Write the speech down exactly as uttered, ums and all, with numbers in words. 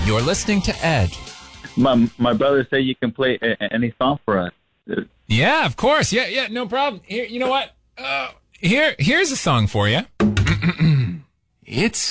You're listening to Edge. My my brother said you can play a, a- any song for us. Yeah, of course. Yeah, yeah, no problem. Here, you know what? Uh, here, here's a song for you. It's